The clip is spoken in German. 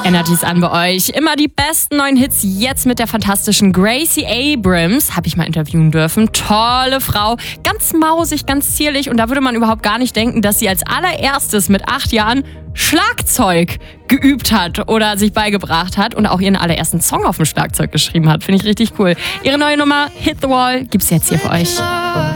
Energies an bei euch. Immer die besten neuen Hits jetzt mit der fantastischen Gracie Abrams. Habe ich mal interviewen dürfen. Tolle Frau, ganz mausig, ganz zierlich. Und da würde man überhaupt gar nicht denken, dass sie als allererstes mit 8 Jahren Schlagzeug geübt hat oder sich beigebracht hat und auch ihren allerersten Song auf dem Schlagzeug geschrieben hat. Finde ich richtig cool. Ihre neue Nummer Hit the Wall gibt's jetzt hier für euch.